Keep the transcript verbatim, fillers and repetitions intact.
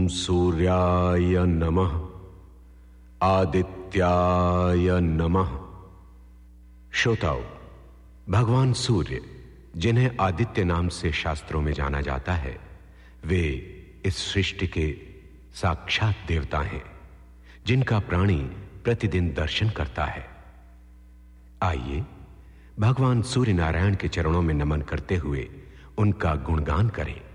सूर्याय नमः आदित्याय नमः। श्रोताओ, भगवान सूर्य, जिन्हें आदित्य नाम से शास्त्रों में जाना जाता है, वे इस सृष्टि के साक्षात देवता हैं, जिनका प्राणी प्रतिदिन दर्शन करता है। आइए भगवान सूर्य नारायण के चरणों में नमन करते हुए उनका गुणगान करें।